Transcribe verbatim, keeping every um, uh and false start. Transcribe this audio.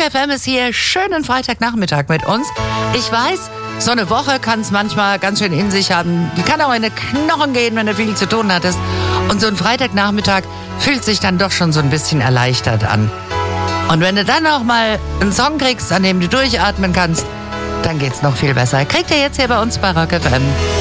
F M ist hier. Schönen Freitagnachmittag mit uns. Ich weiß, so eine Woche kann es manchmal ganz schön in sich haben. Die kann auch in die Knochen gehen, wenn du viel zu tun hattest. Und so ein Freitagnachmittag fühlt sich dann doch schon so ein bisschen erleichtert an. Und wenn du dann auch mal einen Song kriegst, an dem du durchatmen kannst, dann geht's noch viel besser. Kriegt ihr jetzt hier bei uns bei Rock F M.